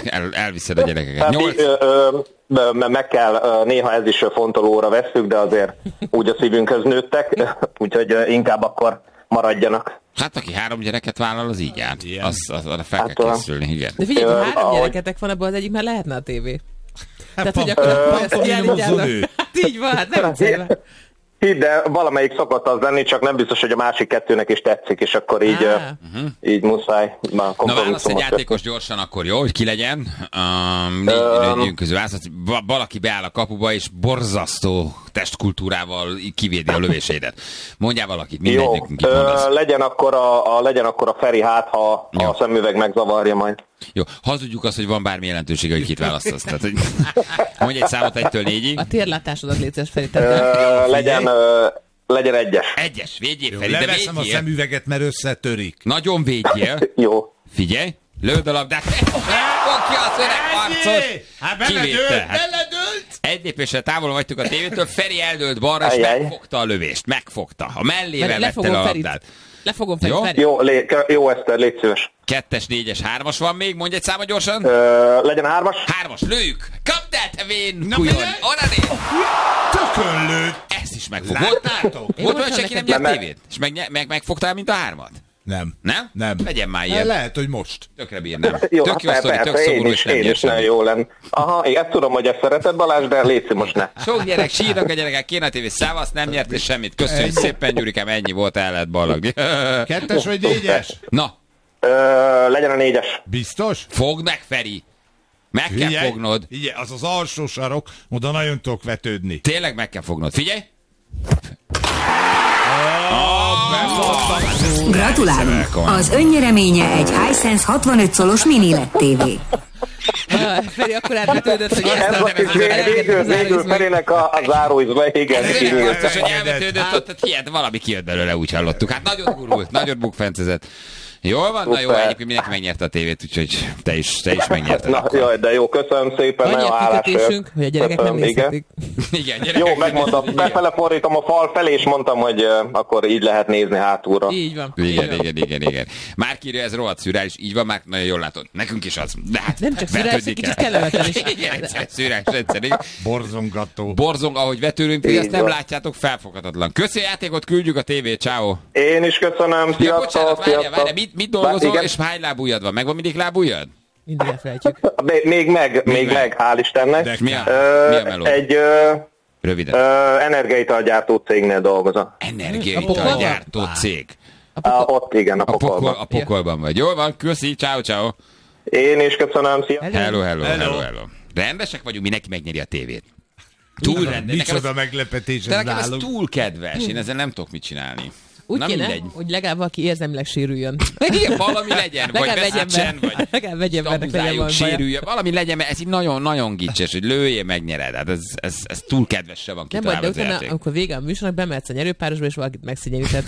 elviszed a gyerekeket. Meg kell, néha ez is fontolóra vesszük, de azért úgy a szívünkhöz nőttek, úgyhogy inkább akkor maradjanak. Hát aki 3 gyereket vállal, az így árt. Arra fel kell készülni, igen. De figyelj, ha 3 gyereketek van, abban az egyik már lehetne a tévé. Tehát, hogy akkor ezt kiállítjátok. Hát így van, hát nem célve. De valamelyik szokott az lenni, csak nem biztos, hogy a másik 2-nek is tetszik, és akkor így muszáj. Na válasz egy játékos gyorsan, akkor jó, hogy ki legyen. Négy közül valaki beáll a kapuba, és borzasztó testkultúrával kivédi a lövésédet. Mondjál valakit, mindegyikünk kit mondasz. Legyen akkor a Feri, hát ha a szemüveg megzavarja majd. Jó, hazudjuk azt, hogy van bármi jelentősége, hogy kit választasz. Tehát, hogy mondj egy számot 1-től 4-ig. A térlátásodat légy szíves, Feri. Legyen 1-es. 1-es, védjél, Feri, leveszem a szemüveget, mert összetörik. Nagyon védjél. Jó. Figyelj, lőd a labdát. Fogja az öreg harcot. Hát beledőlt. Egy lépésre távol vagytok a tévétől, Feri eldőlt balra, és megfogta a lövést. Megfogta. A mellével vette le a labdát. Lefogom Feri. Jó, Eszter, légy szíves. 2-es, 4-es, 3-as van még, mondj egy számot gyorsan. Legyen 3-as. 3-as, lőjük! Kapd el, te vén kujon! Onnan Tökön lőtt! Ezt is megfogod. Volt olyan, senki nem nyert tévét? És megfogtál, mint a 3-at? Nem? Legyen már ilyen. Lehet, hogy most. Tökre bírnám. Jó, tök jó sztori, tök szomorú, és nem én is nagyon jó lenne. Aha, én ezt tudom, hogy ezt szereted, Balázs, de légy most ne. Sok gyerek, sírnak a gyerekek, kéne a tévé, szávasz, nem nyert és semmit. Köszönjük szépen, Gyurikám, ennyi volt, el lehet ballagni. 2-es vagy 4-es? Na. Legyen a 4-es. Biztos? Fogd meg, Feri. Meg kell fognod. Igen, az alsó sarok, oda nagyon tudok vetődni. Tényleg meg kell fognod. Figyelj! Gratulálunk! Az önnyereménye egy Hisense 65 szolos mini LED TV. Feri akkor átvetődött, hogy Ez volt végül Ferinek a záróizba, igen. Biztos, hogy elvetődött ott, tehát hihet, valami kijött belőle, úgy hallottuk. Hát nagyon gurult, nagyon bukfencezett. Jól van? Na jó, egyébként mindenki megnyerte a tévét, úgyhogy te is megnyerted. Na jaj, de jó, köszönöm szépen, nagyon hálás vagyok. Hogy a gyerekek nem nézhetik. Igen, jó, megmondtam, befele fordítom a fal felé, és mondtam, hogy akkor így lehet nézni hátulra. Így van. Igen. Már kírja, ez rohadt szürális, így van, már nagyon jól látod. Nekünk is az. De hát nem csak szürális, kicsit kellemetlen is. Igen, szürális rendszer. Borzongató. Borzong, ahogy vetőrünk, ti ezt nem látjátok, felfoghatatlan. Köszi a játékot, küldjük a tévét, ciao. Én is köszönöm, sziasztok. Mit dolgozol, és hány lábujjad van? Megvan mindig lábujjad? Mindig elfelejtjük. Még meg, hál' Istennek. Mi a meló? Egy röviden. Energiaitalgyártó cégnél dolgozom. Energiaitalgyártó cég. Ott igen, a Pokolban. A Pokolban vagy. Jól van, köszi, ciao. Én is köszönöm, sziasztok. Hello. Rendesek vagyunk, mindenki megnyeri a tévét. Túl rendes. Micsoda meglepetés ez nálunk. Ez túl kedves, én ezzel nem tudok mit csinálni. Úgy kéne, hogy legalább valaki érzelmileg sérüljön. Igen, valami legyen, vagy veszítsen, vagy legalább vegyen be, abuzáljuk, sérüljön. Valami legyen, mert ez így nagyon-nagyon gicses, hogy lőjél, megnyered. Hát ez túl kedvesre van kitalálva az játék. Amikor vége a műsornak, bemehetsz a nyerőpárosba, és valakit megszégyenített.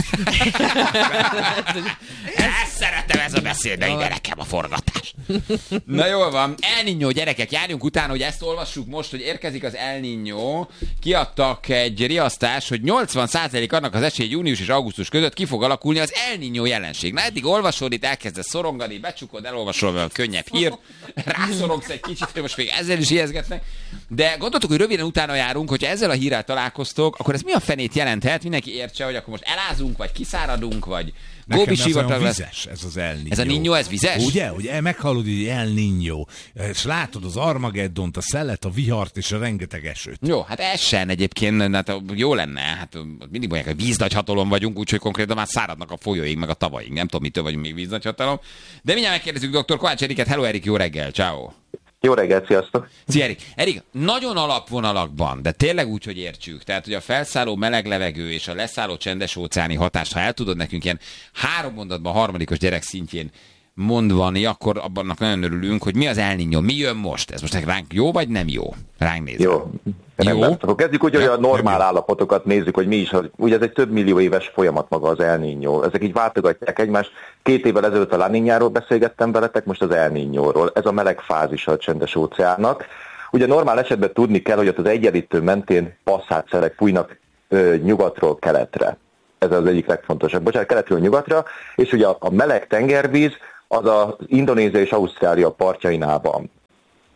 Ezt szeretem, ez a beszéd, de ide nekem a forgatás. Na jól van. El Niño, gyerekek, járjunk utána, hogy ezt olvassuk most, hogy érkezik az El Niño. Kiadtak egy riasztás, hogy 80% annak az esély június és augusztus között ki fog alakulni az El Niño jelenség. Na eddig olvasod, itt elkezdesz szorongani, becsukod, elolvasol a könnyebb hírt, rászorongsz egy kicsit, hogy most még ezzel is ijeszgetnek. De gondoltuk, hogy röviden utána járunk, hogyha ezzel a hírrel találkoztok, akkor ez mi a fenét jelenthet? Mindenki értse, hogy akkor most elázunk, vagy kiszáradunk, vagy Góbi sivatag lesz. Vizes, ez az El Niño. Ez a Niño, ez vizes? Ugye, hogy meghallod, hogy El Niño, és látod az Armageddont, a szelet, a vihart és a rengeteg esőt. Jó, hát essen egyébként, hát jó lenne, hát mindig mondják, hogy víznagyhatalom vagyunk, úgyhogy konkrétan már száradnak a folyóink, meg a tavaink, nem tudom, mitől vagyunk még víznagyhatalom. De mindjárt megkérdezzük dr. Kovács Eriket. Hello Erik, jó reggel, ciao. Jó reggelt, sziasztok! Szia Erik! Erik, nagyon alapvonalakban, de tényleg úgy, hogy értsük, tehát, hogy a felszálló meleg levegő és a leszálló csendes óceáni hatást, ha el tudod nekünk ilyen 3 mondatban harmadikos gyerek szintjén mondani, akkor abban nagyon örülünk, hogy mi az El Niño, mi jön most? Ez most ránk jó, vagy nem jó? Ránk nézve. Jó. Kezdjük úgy, hogy a normál állapotokat nézzük, hogy mi is. Ugye ez egy több millió éves folyamat maga az El Niño. Ezek így váltogatják egymást. 2 évvel ezelőtt a La Niñáról beszélgettem veletek, most az El Niñóról. Ez a meleg fázisa a csendes óceánnak. Ugye normál esetben tudni kell, hogy ott az egyenlítő mentén passzátszerek fújnak nyugatról keletre. Ez az egyik legfontosabb. Keletről nyugatra, és ugye a meleg tengervíz az az Indonézia és Ausztrália partjainál van.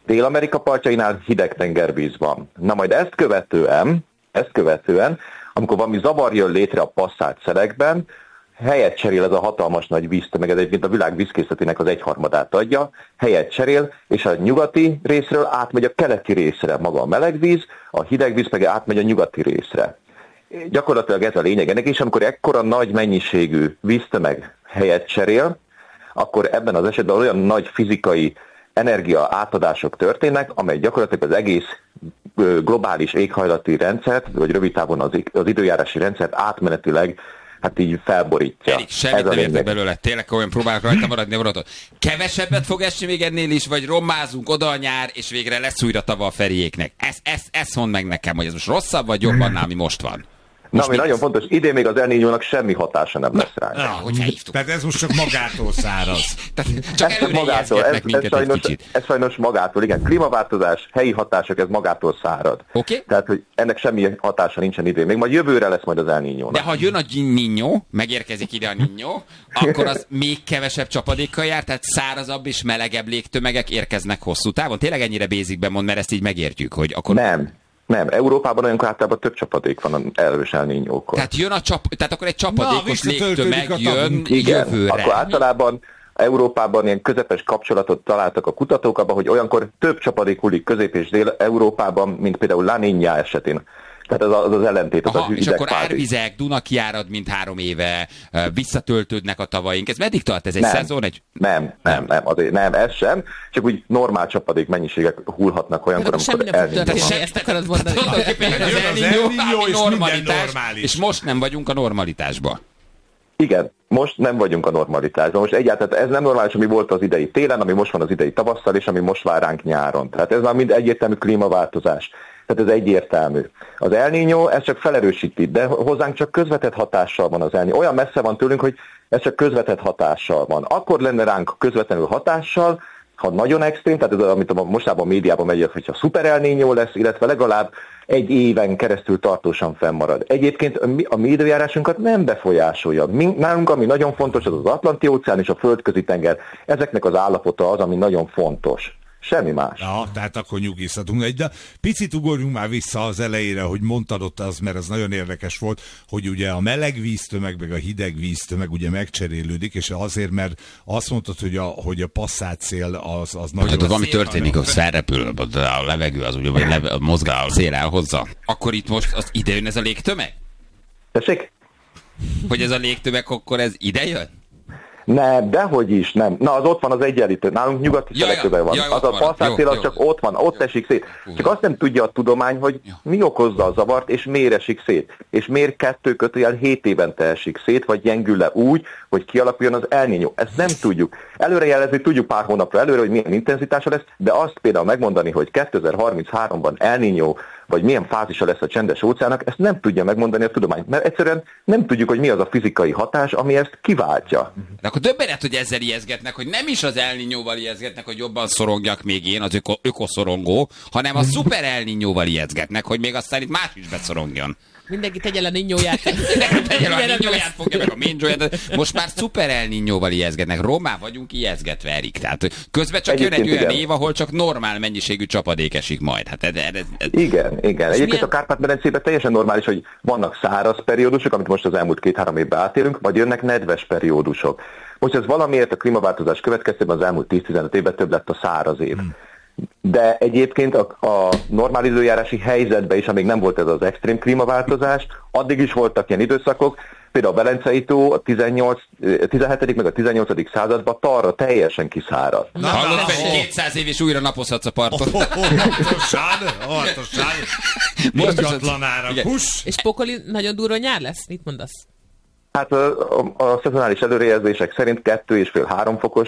Dél-Amerika partjainál hideg tengervíz van. Na majd ezt követően, amikor valami zavar jön létre a passzált szelekben, helyet cserél ez a hatalmas nagy víztömeg, ez egyébként a világ vízkészletének az 1/3 adja, helyet cserél, és a nyugati részről átmegy a keleti részre maga a meleg víz, a hideg víz meg átmegy a nyugati részre. Gyakorlatilag ez a lényeg ennek, és amikor ekkora nagy mennyiségű víztömeg helyet cserél, akkor ebben az esetben olyan nagy fizikai energia átadások történnek, amely gyakorlatilag az egész globális éghajlati rendszert, vagy rövid távon az időjárási rendszert átmenetileg hát így felborítja. Erik, semmit nem értek belőle. Tényleg olyan próbálok rajta maradni, maradod. Kevesebbet fog esni még ennél is, vagy rommázunk oda a nyár, és végre lesz újra tava a Feriéknek. Ezt mondd meg nekem, hogy ez most rosszabb, vagy jobb annál, ami most van. Na, ami nagyon fontos, idén még az El Niñónak semmi hatása nem lesz rá. Tehát ez most csak magától száraz. Csak előrejelzgetnek minket egy kicsit. Ez sajnos magától, igen. Klímaváltozás, helyi hatások, ez magától szárad. Okay. Tehát, hogy ennek semmi hatása nincsen idén. Még majd jövőre lesz majd az El Niñónak. De ha jön a Niño, megérkezik ide a Niño, akkor az még kevesebb csapadékkal jár, tehát szárazabb és melegebb légtömegek érkeznek hosszú távon. Tényleg ennyire basicben mond, mert ezt így megértjük, hogy akkor... Nem, Európában olyankor általában több csapadék van az erős El Niñókor. Tehát akkor egy csapadékos légtömeg jön jövőre. Akkor általában Európában ilyen közepes kapcsolatot találtak a kutatók abban, hogy olyankor több csapadék hullik Közép- és Dél-Európában, mint például La Niña esetén. Tehát az ellentét, az és akkor árvizek, Dunakjárad, mint 3 éve, visszatöltődnek a tavaink. Ez meddig tart? Ez egy szezon? Nem, ez sem. Csak úgy normál csapadék mennyiségek hullhatnak olyankor, amikor El Niñó. Ezt akarod mondani. Az El Niñó, és normalitás, és most nem vagyunk a normalitásban. Igen, most nem vagyunk a normalitásban. Most egyáltalán ez nem normális, ami volt az idei télen, ami most van az idei tavasszal, és ami most vár ránk nyáron. Tehát ez már mind egyértelmű klímaváltozás. Tehát ez egyértelmű. Az El Niño ez csak felerősíti, de hozzánk csak közvetett hatással van az El Niño. Olyan messze van tőlünk, hogy ez csak közvetett hatással van. Akkor lenne ránk közvetlenül hatással, ha nagyon extrém, tehát ez amit mostában a médiában megy, hogyha szuper El Niño lesz, illetve legalább 1 éven keresztül tartósan fennmarad. Egyébként a mi időjárásunkat nem befolyásolja. Nálunk, ami nagyon fontos, az az Atlanti-óceán és a Földközi tenger. Ezeknek az állapota az, ami nagyon fontos. Semmi más. Ja, tehát akkor nyugízhatunk. De picit ugorjunk már vissza az elejére, hogy mondtad ott az, mert ez nagyon érdekes volt, hogy ugye a meleg víztömeg, meg a hideg víztömeg ugye megcserélődik, és azért, mert azt mondtad, hogy a passzált szél az nagyon... Hogy valami történik, hogy felrepül, a levegő az ugye, vagy mozgál, a szél elhozza. Akkor itt most az ide jön ez a légtömeg? Tessék? Hogy ez a légtömeg, akkor ez ide jön? Nem, dehogy is, nem. Na, az ott van az egyenlítő. Nálunk nyugati szelekőben van. Az a passzált szél, az csak ott van, ott esik szét. Csak azt nem tudja a tudomány, hogy mi okozza a zavart, és miért esik szét. És miért 2-7 évente esik szét, vagy gyengül le úgy, hogy kialakuljon az El Niño. Ezt nem tudjuk. Előrejelezni tudjuk pár hónapra előre, hogy milyen intenzitása lesz, de azt például megmondani, hogy 2033-ban El Niño, vagy milyen fázisa lesz a csendes óceánnak, ezt nem tudja megmondani a tudomány, mert egyszerűen nem tudjuk, hogy mi az a fizikai hatás, ami ezt kiváltja. De akkor döbbenet, hogy ezzel ijeszgetnek, hogy nem is az El Niñóval ijeszgetnek, hogy jobban szorongjak még én, az ökoszorongó, hanem a szuper El Niñóval ijeszgetnek, hogy még aztán itt más is beszorongjon. Mindenki tegye le Niñóját. Tegye le a Niñóját, fogja meg a Minjóját. Most már szuper El Niñóval ijeszgetnek. Rommá vagyunk ijeszgetve, Erik. Tehát közben csak jön egy olyan év, ahol csak normál mennyiségű csapadék esik majd. Hát Igen. Egyébként a Kárpát-medencében teljesen normális, hogy vannak száraz periódusok, amit most az elmúlt 2-3 évben átérünk, vagy jönnek nedves periódusok. Most ez valamiért a klímaváltozás következtében az elmúlt 10-15 évben több lett a száraz év. De egyébként a normál időjárási helyzetben is, amíg nem volt ez az extrém klímaváltozás, addig is voltak ilyen időszakok, például a Velencei tó a 17. meg a 18. században talra teljesen kiszáradt. Hallod, Feri, 200 év és újra napozhatsz a parton. Óvatosan. Ingatlanára. És pokoli nagyon durva nyár lesz? Mit mondasz? Hát a szezonális előrejelzések szerint 2,5-3 fokos,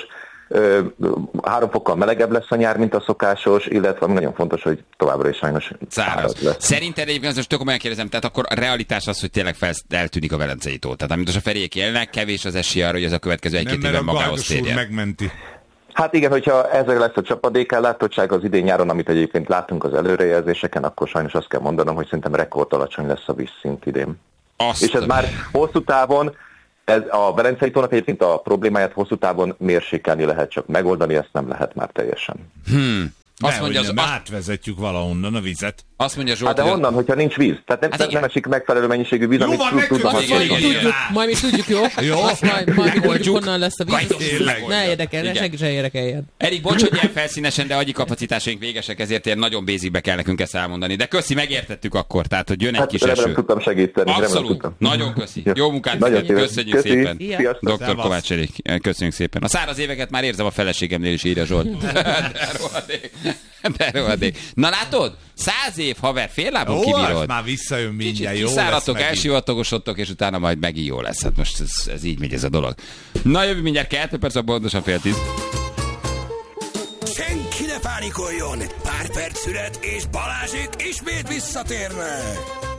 3 fokkal melegebb lesz a nyár, mint a szokásos, illetve nagyon fontos, hogy továbbra is sajnos száraz lesz. Szerinted egyébként most tök komolyan kérdezem, tehát akkor a realitás az, hogy tényleg eltűnik a Velencei tó. Tehát amit most a Feriék élnek, kevés az esély arra, hogy ez a következő 1-2 évben magához térjen. Megmenti. Hát igen, hogyha ezzel lesz a csapadékellátottság az idén nyáron, amit egyébként látunk az előrejelzéseken, akkor sajnos azt kell mondanom, hogy szerintem rekord alacsony lesz a vízszint idén. És ez már hosszú távon, a Velencei tónak egyébként a problémáját hosszú távon mérsékelni lehet, csak megoldani ezt nem lehet már teljesen. Azt mondja, átvezetjük valahonnan a vizet. Azt mondja Zsolt, de honnan, hogyha nincs víz? Tehát nem esik megfelelő mennyiségű víz, amit tudnak. Majd mi tudjuk, jó? Majd mi tudjuk, honnan lesz a víz. Ne érdekel, senki sem érdekeljen. Erik, bocs, hogy ilyen felszínesen, de agyi kapacitásaink végesek, ezért ilyen nagyon basic-be kell nekünk ezt elmondani. De köszi, megértettük akkor, tehát, hogy jön egy kis eső. Tudtam segíteni. Abszolút, nagyon köszi. Jó munkát, köszönjük szépen. Dr. Kovács Erik, köszönjük szépen. A száraz éveket már érzem a feleségemnél is, írja Zsolt. De rohadék. Na látod? 100 év, haver, féllábon kibírod. Már visszajön mindjárt, jó kiszáradtok, elsivatagosodtok, és utána majd megint jó lesz. Hát most ez így megy ez a dolog. Na, jövő mindjárt 2 perc, pontosan 9:30. Senki ne pánikoljon! Pár perc szület, és Balázsék ismét visszatérnek!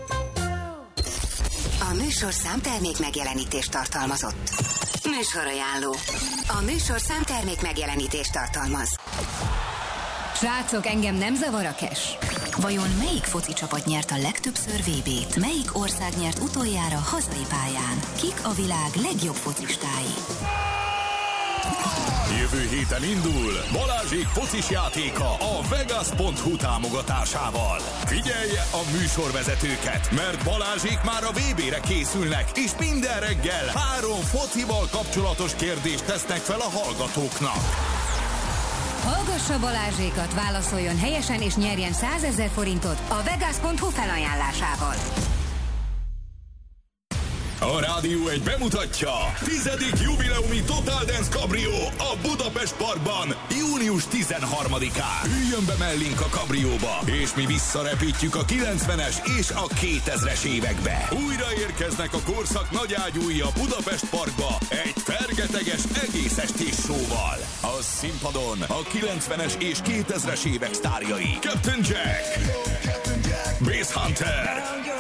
A műsorszám termék megjelenítést tartalmazott. Műsorajánló. A műsorszám termék megjelenítést tartalmaz. Srácok, engem nem zavar a cash. Vajon melyik foci csapat nyert a legtöbbször VB-t? Melyik ország nyert utoljára hazai pályán? Kik a világ legjobb focistái? Jövő héten indul Balázsék focis játéka a Vegas.hu támogatásával. Figyelje a műsorvezetőket, mert Balázsék már a VB-re készülnek, és minden reggel 3 focival kapcsolatos kérdést tesznek fel a hallgatóknak. Hallgassa Balázsékat, válaszoljon helyesen és nyerjen 100 000 forintot a Vegas.hu felajánlásával. A Rádió 1 bemutatja 10. jubileumi Total Dance Cabrio a Budapest Parkban június 13-án. Üljön be mellénk a kabrióba, és mi visszarepítjük a 90-es és a 2000-es évekbe. Újra érkeznek a korszak nagyágyúi a Budapest Parkba egy fergeteges egész estés show-val. A színpadon a 90-es és 2000-es évek sztárjai: Captain Jack, Bass Hunter,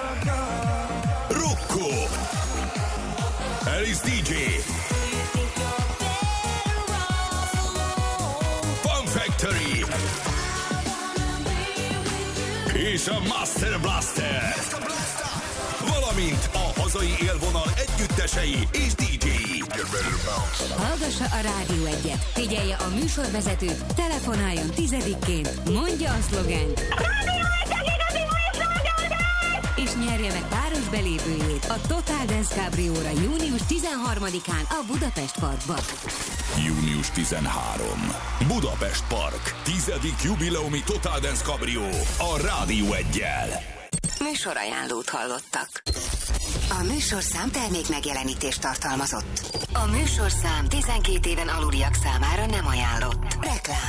Rocco, Alice DJ, Fun Factory és a Master Blaster, valamint a hazai élvonal együttesei és DJ-i. Hallgassa a Rádió 1-et, figyelje a műsorvezetőt, telefonáljon 10-ként, mondja a szlogent, és nyerje meg páros belépőjét a Total Dance Cabrióra június 13-án a Budapest Parkban. Június 13. Budapest Park. 10. jubileumi Total Dance Cabrio a Rádió 1-jel. Műsorajánlót hallottak. A műsorszám termék megjelenítést tartalmazott. A műsorszám 12 éven aluliak számára nem ajánlott. Reklám.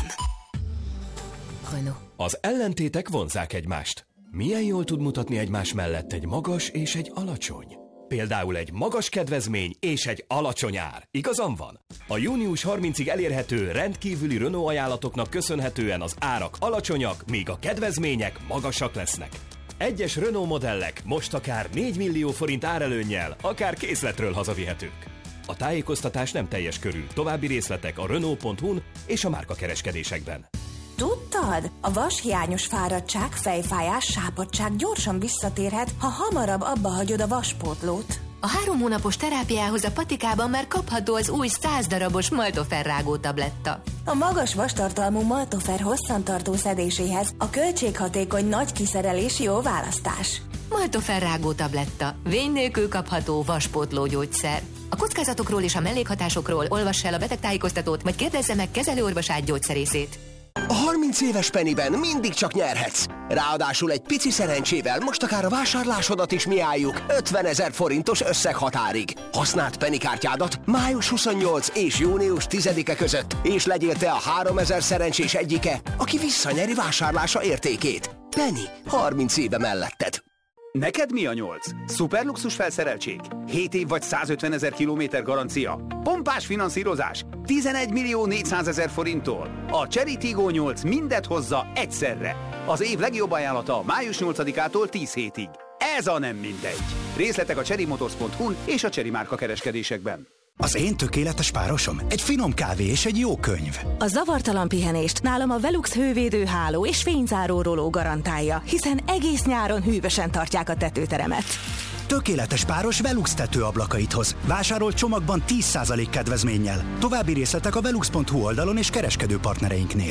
Az ellentétek vonzzák egymást. Milyen jól tud mutatni egymás mellett egy magas és egy alacsony? Például egy magas kedvezmény és egy alacsony ár. Igazam van? A június 30-ig elérhető rendkívüli Renault ajánlatoknak köszönhetően az árak alacsonyak, míg a kedvezmények magasak lesznek. Egyes Renault modellek most akár 4 millió forint árelőnnyel, akár készletről hazavihetők. A tájékoztatás nem teljes körű. További részletek a Renault.hu-n és a márkakereskedésekben. Tudtad? A vashiányos fáradtság, fejfájás, sápadtság gyorsan visszatérhet, ha hamarabb abba hagyod a vaspótlót. A 3 hónapos terápiához a patikában már kapható az új 100 darabos Maltofer rágó tabletta. A magas vastartalmú Maltofer hosszantartó szedéséhez a költséghatékony nagy kiszerelés jó választás. Maltofer rágó tabletta. Vény nélkül kapható vaspótló gyógyszer. A kockázatokról és a mellékhatásokról olvass el a betegtájékoztatót, vagy kérdezze meg kezelőorvosát gyógyszerészét. A 30 éves Pennyben mindig csak nyerhetsz. Ráadásul egy pici szerencsével most akár a vásárlásodat is mi álljuk 50 000 forintos összeghatárig. Használd Penny kártyádat május 28 és június 10-e között, és legyél te a 3000 szerencsés egyike, aki visszanyeri vásárlása értékét. Penny, 30 éve melletted. Neked mi a 8? Szuperluxus felszereltség? 7 év vagy 150 000 kilométer garancia? Pompás finanszírozás? 11 400 000 forinttól? A Chery Tiggo 8 mindet hozza egyszerre. Az év legjobb ajánlata május 8-ától 10 hétig. Ez a nem mindegy. Részletek a cherryMotors.hu-n és a Chery márka kereskedésekben. Az én tökéletes párosom egy finom kávé és egy jó könyv. A zavartalan pihenést nálam a Velux hővédőháló és fényzáró roló garantálja, hiszen egész nyáron hűvösen tartják a tetőteremet. Tökéletes páros Velux tetőablakait hoz. Vásárolt csomagban 10% kedvezménnyel. További részletek a velux.hu oldalon és kereskedő partnereinknél.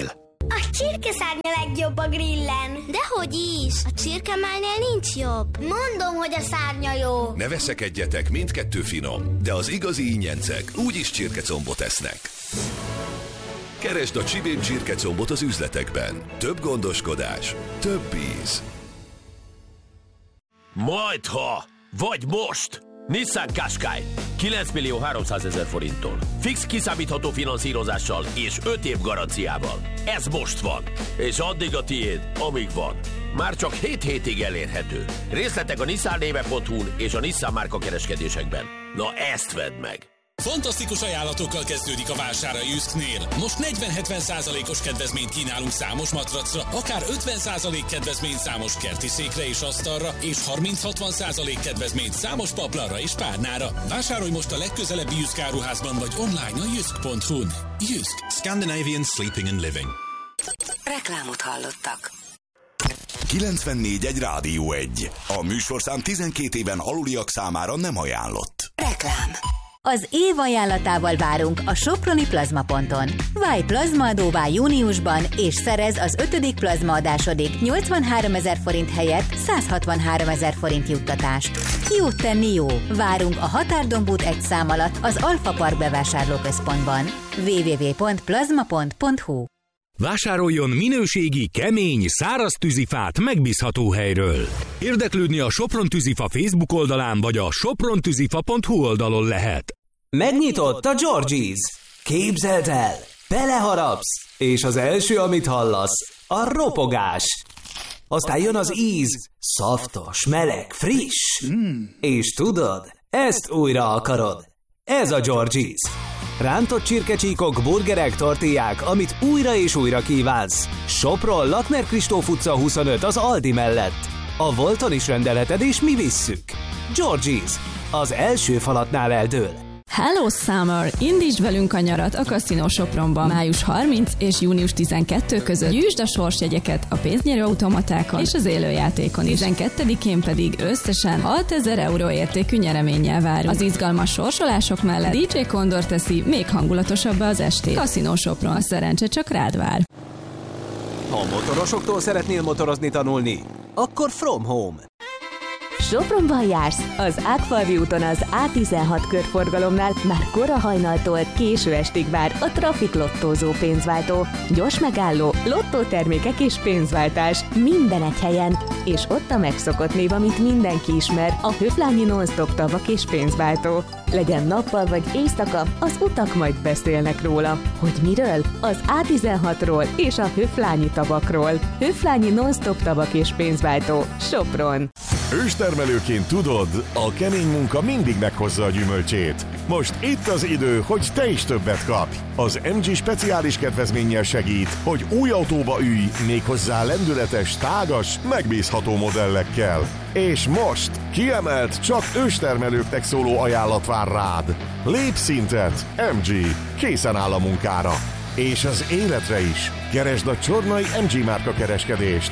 A csirkeszárnya legjobb a grillen. Dehogy is, a csirkemálnél nincs jobb. Mondom, hogy a szárnya jó. Ne veszekedjetek, mindkettő finom, de az igazi ingyencek úgyis csirkecombot esznek. Keresd a Csibén csirkecombot az üzletekben. Több gondoskodás, több íz. Majdha, vagy most! Nissan Qashqai 9.300.000 forinttól. Fix kiszámítható finanszírozással és 5 év garanciával. Ez most van. És addig a tiéd, amíg van. Már csak 7 hétig elérhető. Részletek a nissannéve.hu-n és a Nissan márka kereskedésekben. Na ezt vedd meg! Fantasztikus ajánlatokkal kezdődik a vásár a Jysknél. Most 40-70%-os kedvezményt kínálunk számos matracra, akár 50% kedvezményt számos kerti székre és asztalra, és 30-60% kedvezményt számos paplanra és párnára. Vásárolj most a legközelebbi Jysk áruházban vagy online a jysk.hu-n. Jysk. Scandinavian Sleeping and Living. Reklámot hallottak. 94.1 Rádió 1. A műsorszám 12 éven aluliak számára nem ajánlott. Reklám. Az év ajánlatával várunk a Soproni Plazmaponton. Válj plazmaadóvá júniusban, és szerez az 5. plazmaadásodik 83 000 forint helyett 163 000 forint juttatást. Jót tenni jó! Várunk a Határdombút 1 szám alatt az Alfa Park bevásárlóközpontban. www.plazmapont.hu. Vásároljon minőségi, kemény, száraz tűzifát megbízható helyről. Érdeklődni a Sopron Tűzifa Facebook oldalán vagy a soprontűzifa.hu oldalon lehet. Megnyitott a Georgie's. Képzeld el, beleharapsz, és az első, amit hallasz, a ropogás. Aztán jön az íz, szaftos, meleg, friss. És tudod, ezt újra akarod. Ez a Georgie's. Rántott csirkecsíkok, burgerek, tortillák, amit újra és újra kívánsz. Sopron, Lakner Kristóf utca 25 az Aldi mellett. A Volton is rendelheted, és mi visszük. Georgie's. Az első falatnál eldől. Hello Summer! Indítsd velünk a nyarat a Casino Sopronban. Május 30 és június 12 között gyűjtsd a sorsjegyeket a pénznyerő automatákon és az élőjátékon is. 12-én pedig összesen 6000 euró értékű nyereménnyel várunk. Az izgalmas sorsolások mellett DJ Kondor teszi még hangulatosabbá az estét. Casino Sopron, a szerencse csak rád vár. Ha motorosoktól szeretnél motorozni tanulni, akkor From Home. Sopronban jársz, az Ágfalvi úton az A16 körforgalomnál már kora hajnaltól késő estig vár a Trafik lottózó pénzváltó. Gyors megálló, lottótermékek és pénzváltás minden egy helyen, és ott a megszokott név, amit mindenki ismer, a Höflányi non-stop tavak és pénzváltó. Legyen nappal vagy éjszaka, az utak majd beszélnek róla. Hogy miről? Az A16-ról és a Höflányi tavakról. Höflányi non-stop tavak és pénzváltó. Sopron. Őstermelőként tudod, a kemény munka mindig meghozza a gyümölcsét. Most itt az idő, hogy te is többet kapj. Az MG speciális kedvezménnyel segít, hogy új autóba ülj, méghozzá lendületes, tágas, megbízható modellekkel. És most kiemelt, csak őstermelőknek szóló ajánlat vár rád. Lépj szintet, MG, készen áll a munkára. És az életre is. Keresd a Csornai MG márka kereskedést.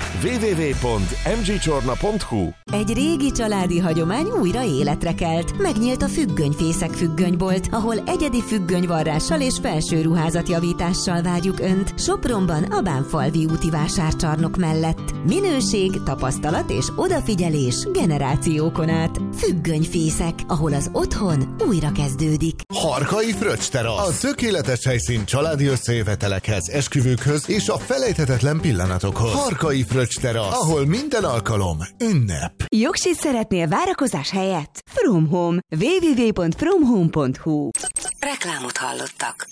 www.mgcsorna.hu. Egy régi családi hagyomány újra életre kelt. Megnyílt a Függönyfészek függönybolt, ahol egyedi függönyvarrással és felső ruházatjavítással várjuk Önt. Sopronban a Bánfalvi úti vásárcsarnok mellett. Minőség, tapasztalat és odafigyelés generációkon át. Függönyfészek, ahol az otthon újra kezdődik. Harkai Fröccsterasz. A tökéletes helyszín családi összejövetelekhez, esküvőkhöz és a felejthetetlen pillanatokhoz. Harkai Fröccsterasz, ahol minden alkalom ünnep. Jogsit szeretnél várakozás helyett? From Home. www.fromhome.hu. Reklámot hallottak.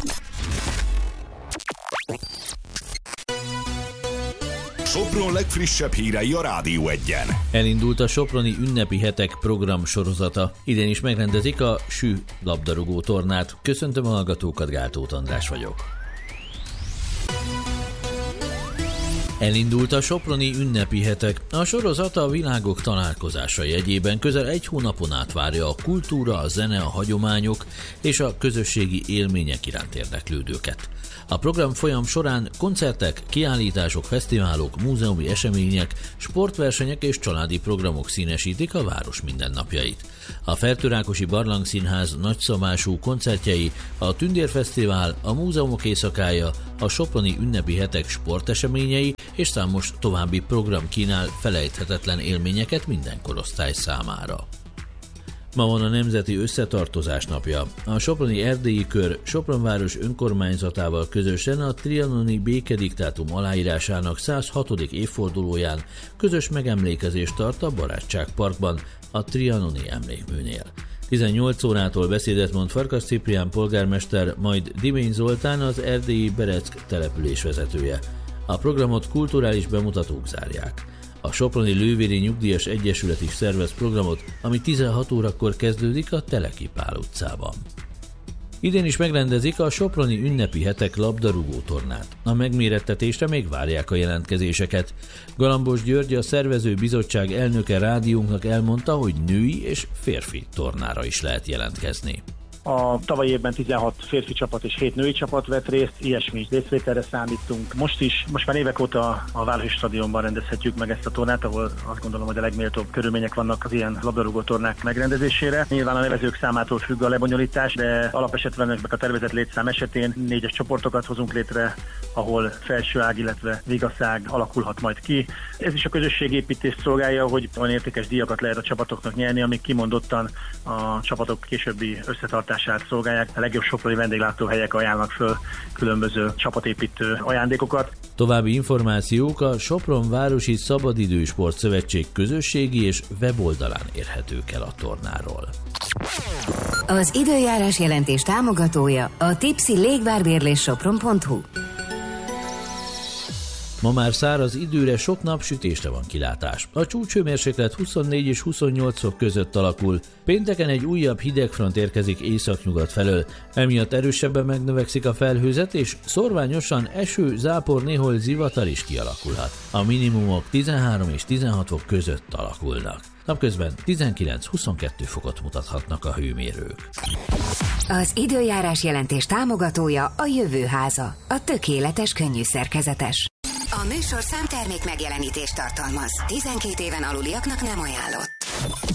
Sopron legfrissebb hírei a Rádió 1-en. Elindult a Soproni ünnepi hetek program sorozata. Idén is megrendezik a SÜ labdarúgó tornát. Köszöntöm a hallgatókat, Gáltóth András vagyok. Elindult a soproni ünnepi hetek. A sorozat a világok találkozása jegyében közel egy hónapon át várja a kultúra, a zene, a hagyományok és a közösségi élmények iránt érdeklődőket. A program folyam során koncertek, kiállítások, fesztiválok, múzeumi események, sportversenyek és családi programok színesítik a város mindennapjait. A Fertőrákosi Barlangszínház nagyszabású koncertjei, a Tündérfesztivál, a múzeumok éjszakája, a soproni ünnepi hetek sporteseményei és számos további program kínál felejthetetlen élményeket minden korosztály számára. Ma van a Nemzeti Összetartozás napja. A Soproni Erdélyi Kör Sopronváros önkormányzatával közösen a trianoni békediktátum aláírásának 106. évfordulóján közös megemlékezést tart a Barátságparkban, a trianoni emlékműnél. 18 órától beszédet mond Farkas Ciprián polgármester, majd Dimény Zoltán, az erdélyi Bereck település vezetője. A programot kulturális bemutatók zárják. A Soproni Lővéri Nyugdíjas Egyesület is szervez programot, ami 16 órakor kezdődik a Teleki Pál utcában. Idén is megrendezik a soproni ünnepi hetek labdarúgó tornát. A megmérettetésre még várják a jelentkezéseket. Galambos György, a szervező bizottság elnöke rádiónknak elmondta, hogy női és férfi tornára is lehet jelentkezni. A tavalyi évben 16 férfi csapat és 7 női csapat vett részt, ilyesmi részvételre számítunk. Most már évek óta a Városi Stadionban rendezhetjük meg ezt a tornát, ahol azt gondolom, hogy a legméltóbb körülmények vannak az ilyen labdarúgó tornák megrendezésére. Nyilván a nevezők számától függ a lebonyolítás, de alapesetben a tervezett létszám esetén 4-es csoportokat hozunk létre, ahol felsőág, illetve vigaszág alakulhat majd ki. Ez is a közösségépítést szolgálja, hogy olyan értékes díjakat lehet a csapatoknak nyerni, amik kimondottan a csapatok későbbi összetartását szolgálják. A legjobb soproni vendéglátóhelyek ajánlnak föl különböző csapatépítő ajándékokat. További információk a Sopron Városi Szabadidősport Szövetség közösségi és weboldalán érhetők el a tornáról. Az időjárás jelentés támogatója a Tipsy légvárbérléssopron.hu. Ma már száraz időre, sok napsütésre van kilátás. A csúcshőmérséklet 24 és 28 fok között alakul. Pénteken egy újabb hidegfront érkezik északnyugat felől. Emiatt erősebben megnövekszik a felhőzet, és szorványosan eső, zápor, néhol zivatar is kialakulhat. A minimumok 13 és 16 fok között alakulnak. Napközben 19-22 fokot mutathatnak a hőmérők. Az időjárás jelentés támogatója a Jövőháza, a tökéletes könnyű szerkezetes. A műsor számtermék megjelenítést tartalmaz. 12 éven aluliaknak nem ajánlott.